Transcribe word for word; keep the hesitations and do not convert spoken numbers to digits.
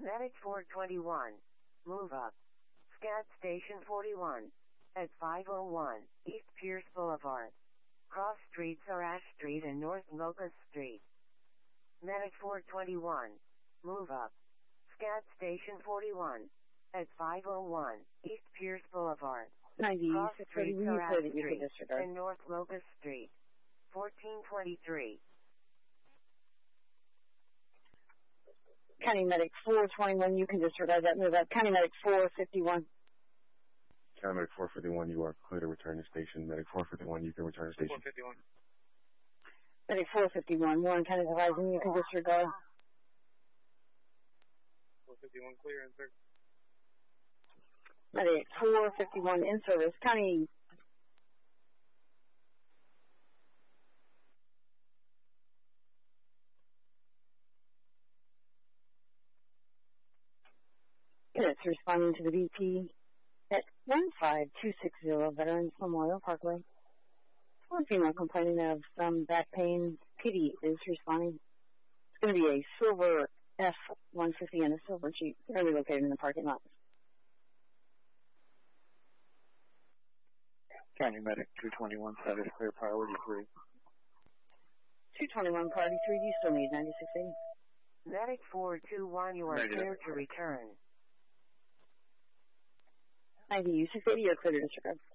Medic four twenty-one. Move up. Scat Station forty-one. At five oh one, East Pierce Boulevard. Cross streets are Ash Street and North Locust Street. Medic four twenty-one. Move up. Scat Station forty-one. At five oh one, East Pierce Boulevard. ninety, Cross six streets thirty, are Ash you Street can disregard. and North Locust Street. fourteen twenty-three. County Medic four twenty-one, you can disregard that move up. County Medic four fifty-one. County Medic four fifty-one, you are clear to return to station. Medic four fifty-one, you can return to station. four fifty-one. Medic four fifty-one, Warren County Horizon, you can disregard. four fifty-one, clear, insert. Medic four fifty-one, in service. County Units responding to the B P at one five two six zero Veterans Memorial Parkway. One female complaining of some back pain. P D is responding. It's going to be a silver F one fifty and a silver Jeep. They're going to be located in the parking lot. County Medic two twenty-one, status clear, priority three. two twenty-one, priority three, do you still need ninety-six eighty? Medic four two one, you are Negative. clear to return. ninety-six eighty, you're clear to disregard.